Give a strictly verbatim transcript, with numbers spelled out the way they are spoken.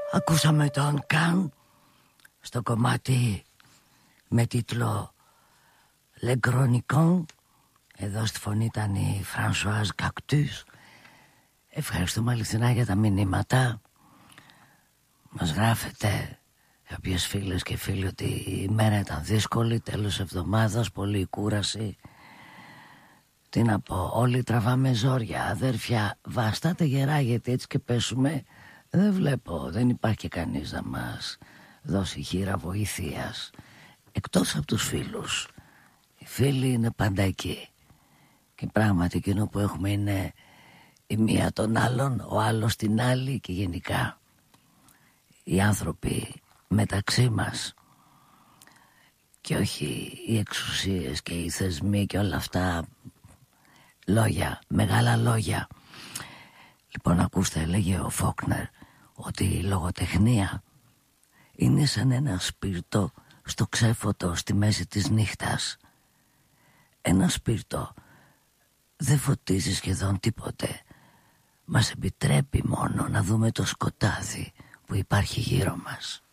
Ακούσαμε τον Καν στο κομμάτι με τίτλο Le Chroniquant. Εδώ στη φωνή ήταν η Φρανσουάζ Κακτούς. Ευχαριστούμε αληθινά για τα μηνύματα. Μας γράφετε κάποιες φίλες και φίλοι ότι η μέρα ήταν δύσκολη, τέλος εβδομάδας, πολλή κούραση. Τι να πω, όλοι τραβάμε ζόρια. Αδέρφια, βαστάτε γερά, γιατί έτσι και πέσουμε δεν βλέπω, δεν υπάρχει κανείς να μας δώσει χείρα βοήθειας εκτός από τους φίλους. Οι φίλοι είναι πάντα εκεί και πράγματι εκείνο που έχουμε είναι η μία τον άλλον, ο άλλος την άλλη, και γενικά οι άνθρωποι μεταξύ μας, και όχι οι εξουσίες και οι θεσμοί και όλα αυτά λόγια, μεγάλα λόγια. Λοιπόν, ακούστε, έλεγε ο Φόκνερ ότι η λογοτεχνία είναι σαν ένα σπίρτο στο ξέφωτο στη μέση της νύχτας. Ένα σπίρτο δεν φωτίζει σχεδόν τίποτε. Μας επιτρέπει μόνο να δούμε το σκοτάδι που υπάρχει γύρω μας.